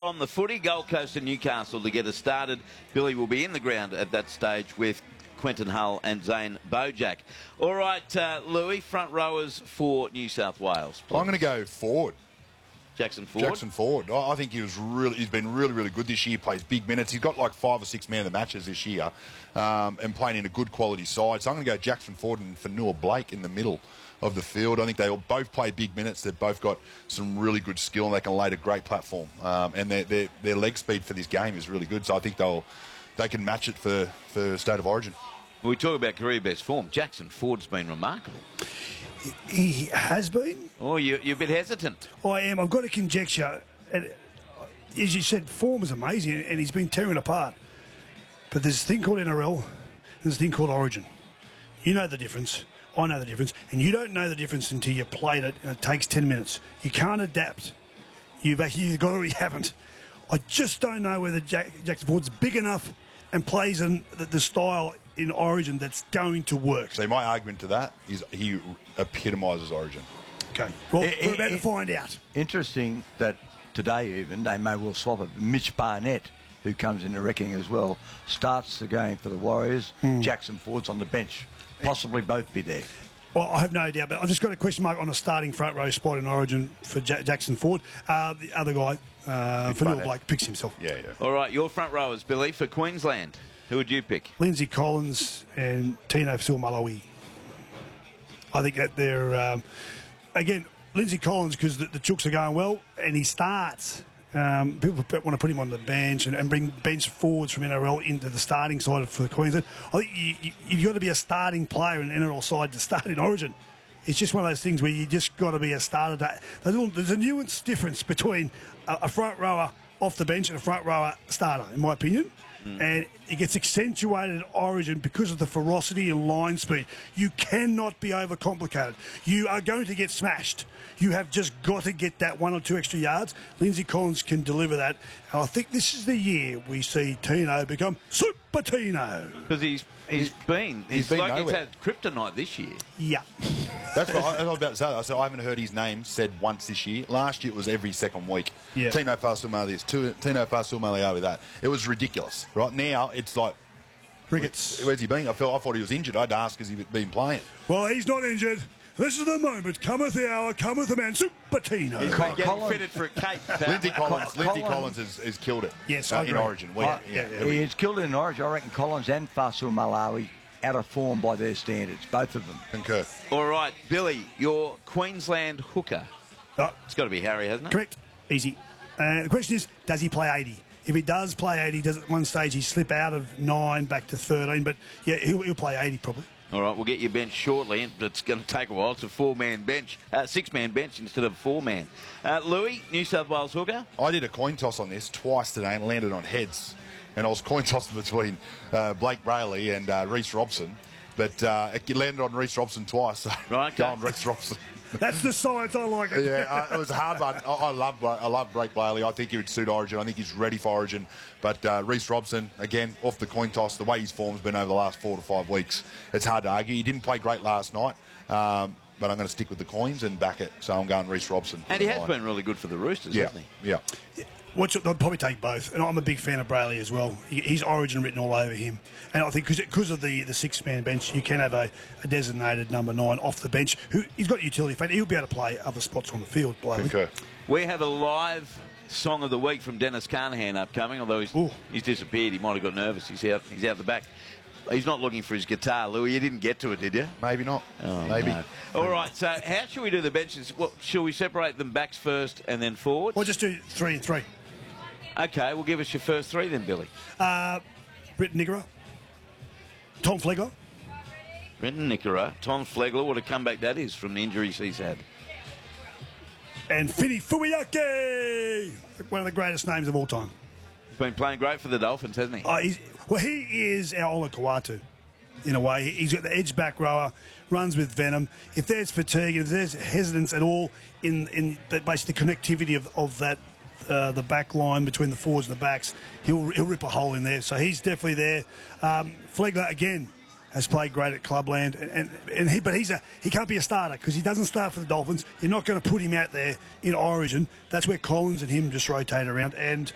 on the footy. Gold Coast and Newcastle to get us started. Billy will be in the ground at that stage with Quentin Hull and Zane Bojack. All right, Louis, front rowers for New South Wales, please. I'm going to go forward. Jackson Ford. Jackson Ford. I think he's been really good this year. Plays big minutes. He's got like 5 or 6 man of the matches this year, and playing in a good quality side. So I'm going to go Jackson Ford and Fanua Blake in the middle of the field. I think they all both play big minutes. They've both got some really good skill, and they can lay a great platform. And their leg speed for this game is really good. So I think they can match it for State of Origin. We talk about career best form. Jackson Ford's been remarkable. He has been. Oh, you're a bit hesitant. I am. I've got a conjecture. And as you said, form is amazing, and he's been tearing apart. But there's a thing called NRL. There's a thing called Origin. You know the difference. I know the difference. And you don't know the difference until you played it, and it takes 10 minutes. You can't adapt. You've got to, or you haven't. I just don't know whether Jackson Ford's big enough and plays in the style in Origin that's going to work. So my argument to that is he epitomises Origin. Okay. Well, we're about to find out. Interesting that today even they may well swap it. Mitch Barnett, who comes into wrecking as well, starts the game for the Warriors. Jackson Ford's on the bench. Possibly both be there. Well, I have no doubt, but I've just got a question mark on a starting front row spot in Origin for Jackson Ford. The other guy, Fanua Blake, picks himself. Yeah. All right, your front rowers, Billy, for Queensland. Who would you pick? Lindsay Collins and Tino Fa'asuamaleaui. I think that they're, again, Lindsay Collins, because the Chooks are going well, and he starts. People want to put him on the bench and bring bench forwards from NRL into the starting side for Queensland. I think you've got to be a starting player in an NRL side to start in Origin. It's just one of those things where you just got to be a starter. There's a nuance difference between a front rower off the bench and a front rower starter, in my opinion. And it gets accentuated in Origin because of the ferocity and line speed. You cannot be overcomplicated. You are going to get smashed. You have just got to get that 1 or 2 extra yards. Lindsay Collins can deliver that. And I think this is the year we see Tino become Super Tino. Because he's been like he's had kryptonite this year. Yeah. That's what I was about to say. So I haven't heard his name said once this year. Last year it was every second week. Yeah. Tino Fa'asuamaleaui this, Tino Fa'asuamaleaui that. It was ridiculous. Right now it's like Ricketts. Where's he been? I thought he was injured. I'd ask, has he been playing? Well, he's not injured. This is the moment. Cometh the hour, cometh the man, Super Tino. He's been getting fitted for a cape. Lindsay Collins has killed it. Yes, in Origin. He's killed it in Origin. I reckon Collins and Fa'asuamaleaui out of form by their standards, both of them. Concur. All right, Billy, your Queensland hooker. It's got to be Harry, hasn't it? Correct. Easy. The question is, does he play 80? If he does play 80, does at one stage he slip out of 9 back to 13? But yeah, he'll play 80 probably. All right, we'll get your bench shortly. It's going to take a while. It's a 4-man bench, 6-man bench instead of a 4-man. Louis, New South Wales hooker. I did a coin toss on this twice today and landed on heads. And I was coin tossing between Blake Brayley and Reece Robson. But it landed on Reece Robson twice. So right, go on Reece Robson. That's the science. I like it. Yeah, it was a hard one. I love Blake Brayley. I think he would suit Origin. I think he's ready for Origin. But Reece Robson, again, off the coin toss, the way his form's been over the last 4 to 5 weeks, it's hard to argue. He didn't play great last night, but I'm going to stick with the coins and back it. So I'm going Reece Robson. And he has been really good for the Roosters, hasn't he? Yeah. I'd probably take both, and I'm a big fan of Brayley as well. He's Origin written all over him, and I think because of the 6-man bench, you can have a designated number 9 off the bench. He's got utility factor. He'll be able to play other spots on the field. Okay. We have a live song of the week from Dennis Carnahan upcoming, although he's disappeared. He might have got nervous. He's out the back. He's not looking for his guitar, Louis. You didn't get to it, did you? Maybe not. Oh, Maybe. No. All right, so how should we do the benches? Well, shall we separate them backs first and then forwards? Well, just do 3 and 3. Okay, well, give us your first 3 then, Billy. Britton Nikora, Tom Flegler. Brenton Nikora, Tom Flegler, what a comeback that is from the injuries he's had. And Fini Fuiake, one of the greatest names of all time. He's been playing great for the Dolphins, hasn't he? He is our Ola Kawatu, in a way. He's got the edge back rower, runs with venom. If there's fatigue, if there's hesitance at all in basically the connectivity of that, the back line between the forwards and the backs, he'll rip a hole in there. So he's definitely there. Flegler, again, has played great at Clubland, but he can't be a starter because he doesn't start for the Dolphins. You're not going to put him out there in Origin. That's where Collins and him just rotate around. And